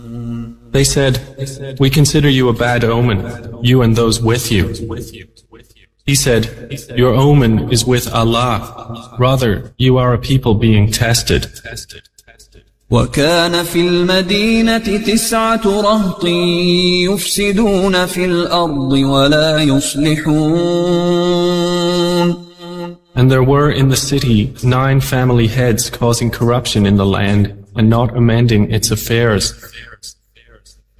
They said, "We consider you a bad omen, you and those with you." He said, "Your omen is with Allah. Rather, you are a people being tested." وكان في المدينة 9 رهط يفسدون في الأرض ولا يصلحون. And there were in the city 9 family heads causing corruption in the land and not amending its affairs.